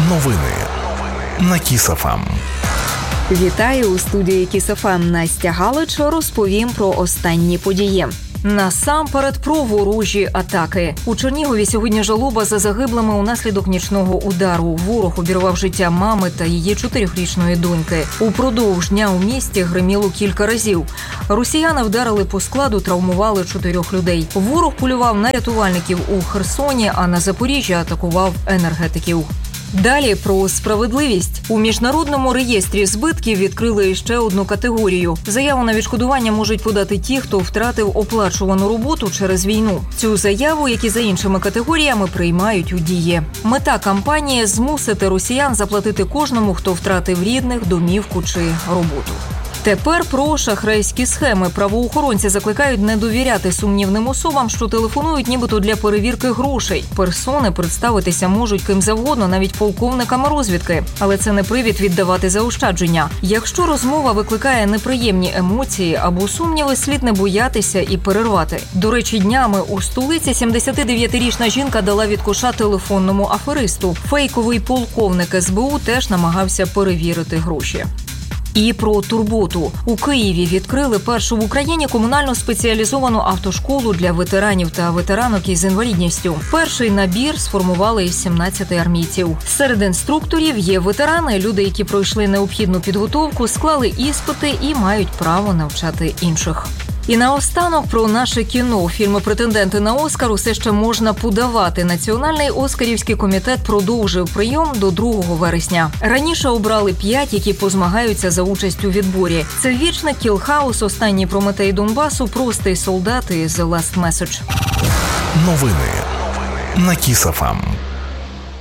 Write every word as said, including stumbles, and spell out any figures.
Новини на Кіс еф ем. Вітаю, у студії Кіс еф ем Настя Галич. Розповім про останні події. Насамперед про ворожі атаки. У Чернігові сьогодні жалоба за загиблими унаслідок нічного удару. Ворог обірвав життя мами та її чотирьохрічної доньки. Упродовж дня у місті гриміло кілька разів. Росіяни вдарили по складу, травмували чотирьох людей. Ворог полював на рятувальників у Херсоні, а на Запоріжжі атакував енергетиків. Далі про справедливість. У міжнародному реєстрі збитків відкрили ще одну категорію. Заяву на відшкодування можуть подати ті, хто втратив оплачувану роботу через війну. Цю заяву, як і за іншими категоріями, приймають у дії. Мета кампанії – змусити росіян заплатити кожному, хто втратив рідних, домівку чи роботу. Тепер про шахрайські схеми. Правоохоронці закликають не довіряти сумнівним особам, що телефонують нібито для перевірки грошей. Персони представитися можуть ким завгодно, навіть полковниками розвідки. Але це не привід віддавати заощадження. Якщо розмова викликає неприємні емоції або сумніви, слід не боятися і перервати. До речі, днями у столиці сімдесятидев'ятирічна жінка дала від коша телефонному аферисту. Фейковий полковник ес бе у теж намагався перевірити гроші. І про турботу. У Києві відкрили першу в Україні комунально спеціалізовану автошколу для ветеранів та ветеранок із інвалідністю. Перший набір сформували із сімнадцяти армійців. Серед інструкторів є ветерани, люди, які пройшли необхідну підготовку, склали іспити і мають право навчати інших. І наостанок про наше кіно. Фільми «Претенденти на Оскар» усе ще можна подавати. Національний оскарівський комітет продовжив прийом до другого вересня. Раніше обрали п'ять, які позмагаються за участь у відборі. Це «Вічник», «Кілхаус», «Останній Прометей Донбасу», «Простий солдат» і «The Last Message». Новини на Кіс еф ем.